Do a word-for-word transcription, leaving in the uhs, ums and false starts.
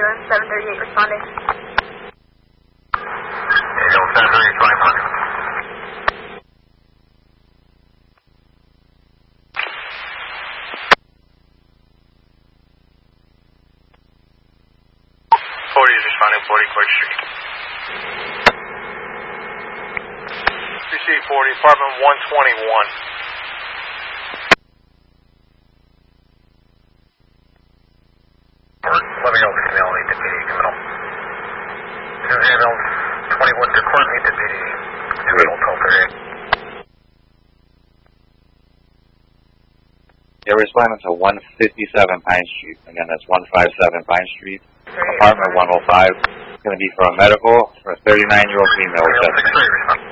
ambulance, seven thirty-eight responding. Ambulance seven thirty-eight, twenty-one. forty is responding, forty Clark Street. C C forty, apartment one twenty-one. Let me know if female need to be criminal. Two ambulance, twenty-one to court need to be criminal, twelve thirty-eight. You're responding to one fifty-seven Pine Street. Again, that's one fifty-seven Pine Street. Apartment one oh five. It's going to be for a medical for a thirty-nine-year-old female with chest pain.